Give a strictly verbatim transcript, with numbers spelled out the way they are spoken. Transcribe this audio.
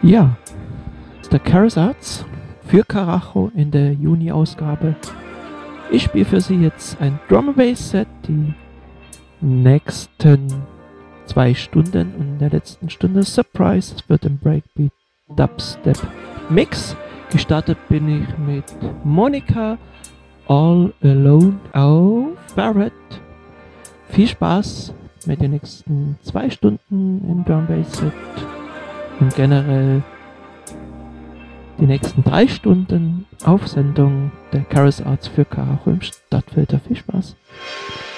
Ja, das ist der Karas Arts für Karacho in der Juni-Ausgabe. Ich spiele für Sie jetzt ein Drum and Bass Set, die nächsten zwei Stunden und in der letzten Stunde Surprise. Es wird ein Breakbeat Dubstep Mix. Gestartet bin ich mit Monica All Alone auf Barrett. Viel Spaß mit den nächsten zwei Stunden im Drum Bass Set und generell die nächsten drei Stunden auf Sendung der Karas Arts für Karacho im Stadtfilter. Viel Spaß!